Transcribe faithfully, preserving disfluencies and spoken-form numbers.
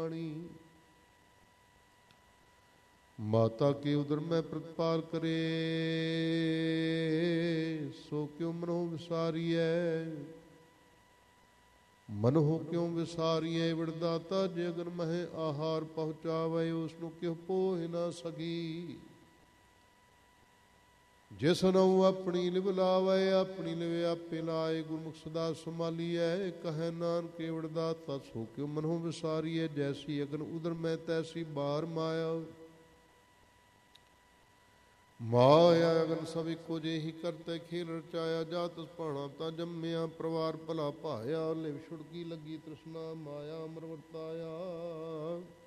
माता के उदर में प्रतिपाल करे, सो क्यों मनो विसारिय। मनहो क्यों विसारिए विड़दाता, जे अगर मह आहार पहुँचावे, उसनु क्यों पोह ना सकी। जिस नऊ अपनी लिव लावे, अपनी लिव आपे लाए, गुरमुख सदा संभालिए। कहे नानक विड़दाता, सो क्यों मनहो विसारिए। जैसी अगन उदर में तैसी बार माया, माया अगन सब इको जेही करते खेल रचाया। जात भाणा ता जम्मिया, परिवार भला भाया। लिव छुड़की लगी तृष्णा, माया अमर वरताया।